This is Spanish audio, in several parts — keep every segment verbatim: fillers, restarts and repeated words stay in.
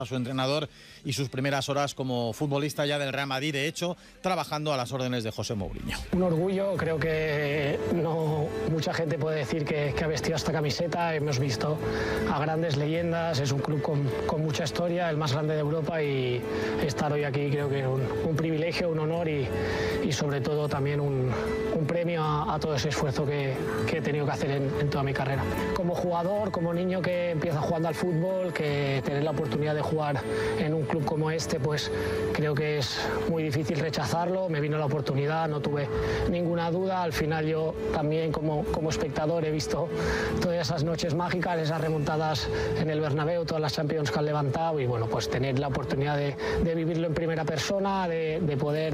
a su entrenador y sus primeras horas como futbolista ya del Real Madrid, de hecho, trabajando a las órdenes de José Mourinho. Un orgullo, creo que no mucha gente puede decir que, que ha vestido esta camiseta. Hemos visto a grandes leyendas, es un club con, con mucha historia, el más grande de Europa, y estar hoy aquí creo que es un, un privilegio, un honor y, y sobre todo también un, un premio a, a todo ese esfuerzo que, que he tenido que hacer en, en toda mi carrera. Como jugador, como niño que empieza jugando al fútbol, que tener la oportunidad de jugar en un club como este, pues creo que es muy difícil rechazarlo. Me vino la oportunidad, no tuve ninguna duda. Al final yo también como, como espectador he visto todas esas noches mágicas, esas remontadas en el Bernabéu, todas las Champions que han levantado, y bueno, pues tener la oportunidad de, de vivirlo en primera persona, de, de poder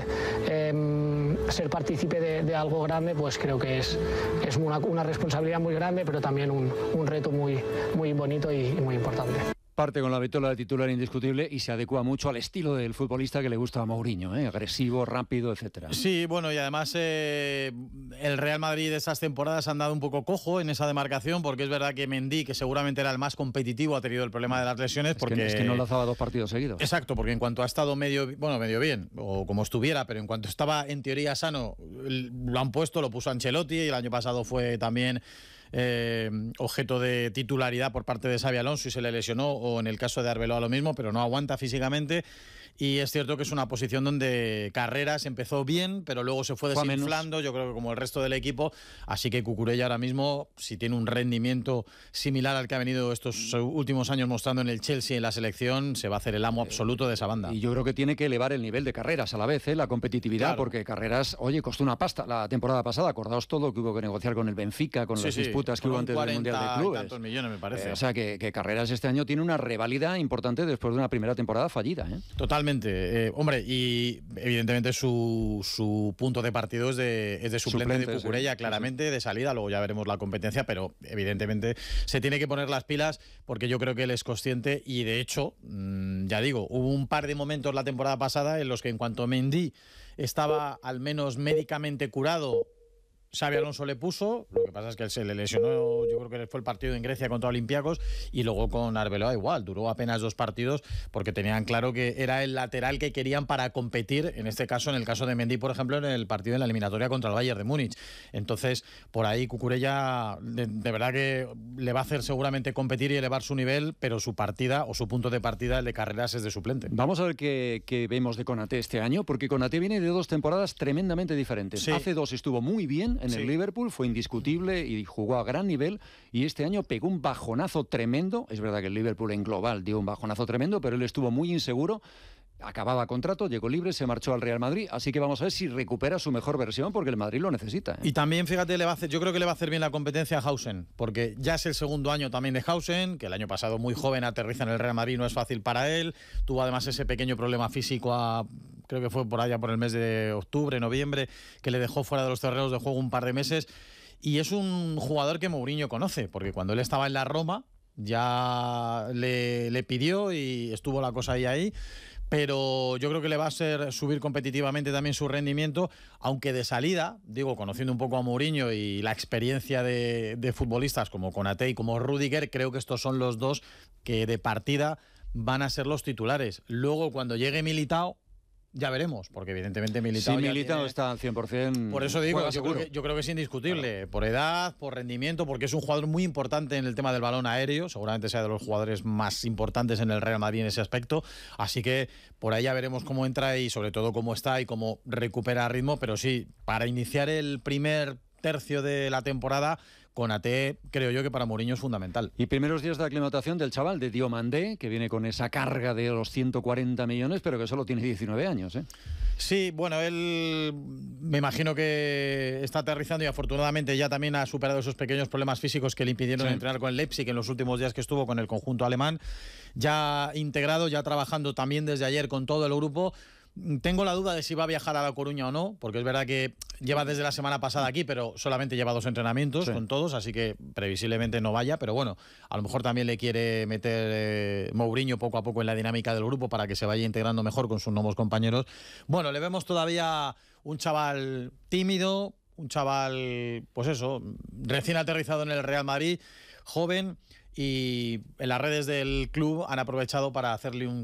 eh, ser partícipe de, de algo grande, pues creo que es, es una, una responsabilidad muy grande, pero también un, un reto muy, muy bonito y, y muy importante. Parte con la vitola de titular indiscutible y se adecua mucho al estilo del futbolista que le gusta a Mourinho, ¿eh? Agresivo, rápido, etcétera. Sí, bueno, y además eh, el Real Madrid de esas temporadas ha andado un poco cojo en esa demarcación, porque es verdad que Mendy, que seguramente era el más competitivo, ha tenido el problema de las lesiones. Es porque que, es que no lanzaba dos partidos seguidos. Exacto, porque en cuanto ha estado medio, bueno, medio bien, o como estuviera, pero en cuanto estaba en teoría sano, lo han puesto, lo puso Ancelotti, y el año pasado fue también Eh, objeto de titularidad por parte de Xabi Alonso y se le lesionó, o en el caso de Arbeloa lo mismo, pero no aguanta físicamente. Y es cierto que es una posición donde Carreras empezó bien, pero luego se fue desinflando, yo creo que como el resto del equipo. Así que Cucurella ahora mismo, si tiene un rendimiento similar al que ha venido estos últimos años mostrando en el Chelsea, en la selección, se va a hacer el amo absoluto de esa banda. Y yo creo que tiene que elevar el nivel de Carreras a la vez, ¿eh? La competitividad, claro. Porque Carreras, oye, costó una pasta la temporada pasada. Acordaos todo que hubo que negociar con el Benfica, con sí, las sí. disputas que hubo antes del Mundial de Clubes. Tantos millones, me parece. Eh, o sea, que, que Carreras este año tiene una reválida importante después de una primera temporada fallida, ¿eh? Totalmente. Eh, hombre, y evidentemente su, su punto de partido es de, es de suplente, suplente de Cucurella, sí, claramente, sí, sí. de salida. Luego ya veremos la competencia, pero evidentemente se tiene que poner las pilas, porque yo creo que él es consciente, y de hecho, mmm, ya digo, hubo un par de momentos la temporada pasada en los que en cuanto Mendy estaba al menos médicamente curado, Xabi Alonso le puso. Lo que pasa es que él se le lesionó, yo creo que fue el partido en Grecia contra Olympiacos, y luego con Arbeloa igual, duró apenas dos partidos porque tenían claro que era el lateral que querían para competir, en este caso, en el caso de Mendy, por ejemplo, en el partido de la eliminatoria contra el Bayern de Múnich. Entonces, por ahí Cucurella de, de verdad que le va a hacer seguramente competir y elevar su nivel, pero su partida o su punto de partida, el de Carreras, es de suplente. Vamos a ver qué, qué vemos de Konaté este año, porque Konaté viene de dos temporadas tremendamente diferentes. Sí. Hace dos estuvo muy bien en sí. el Liverpool, fue indiscutible y jugó a gran nivel, y este año pegó un bajonazo tremendo. Es verdad que el Liverpool en global dio un bajonazo tremendo, pero él estuvo muy inseguro. Acababa contrato, llegó libre, se marchó al Real Madrid, así que vamos a ver si recupera su mejor versión, porque el Madrid lo necesita, ¿eh? Y también, fíjate, le va a hacer, yo creo que le va a hacer bien la competencia a Hausen, porque ya es el segundo año también de Hausen, que el año pasado muy joven aterriza en el Real Madrid, no es fácil para él, tuvo además ese pequeño problema físico, a, creo que fue por allá por el mes de octubre, noviembre, que le dejó fuera de los terrenos de juego un par de meses, y es un jugador que Mourinho conoce, porque cuando él estaba en la Roma ya le, le pidió y estuvo la cosa ahí ahí. Pero yo creo que le va a ser subir competitivamente también su rendimiento, aunque de salida, digo, conociendo un poco a Mourinho y la experiencia de, de futbolistas como Konaté y como Rüdiger, creo que estos son los dos que de partida van a ser los titulares. Luego, cuando llegue Militao, ya veremos, porque evidentemente Militao... Sí, Militao tiene... está al cien por ciento. Por eso digo, yo creo, que, yo creo que es indiscutible, claro. Por edad, por rendimiento, porque es un jugador muy importante en el tema del balón aéreo, seguramente sea de los jugadores más importantes en el Real Madrid en ese aspecto, así que por ahí ya veremos cómo entra y sobre todo cómo está y cómo recupera ritmo, pero sí, para iniciar el primer tercio de la temporada, Konaté, creo yo que para Mourinho es fundamental. Y primeros días de aclimatación del chaval, de Diomandé, que viene con esa carga de los ciento cuarenta millones, pero que solo tiene diecinueve años, ¿eh? Sí, bueno, él me imagino que está aterrizando y afortunadamente ya también ha superado esos pequeños problemas físicos que le impidieron sí. entrenar con el Leipzig en los últimos días que estuvo con el conjunto alemán. Ya integrado, ya trabajando también desde ayer con todo el grupo. Tengo la duda de si va a viajar a La Coruña o no, porque es verdad que lleva desde la semana pasada aquí, pero solamente lleva dos entrenamientos sí. con todos, así que previsiblemente no vaya, pero bueno, a lo mejor también le quiere meter eh, Mourinho poco a poco en la dinámica del grupo para que se vaya integrando mejor con sus nuevos compañeros. Bueno, le vemos todavía un chaval tímido, un chaval, pues eso, recién aterrizado en el Real Madrid, joven, y en las redes del club han aprovechado para hacerle un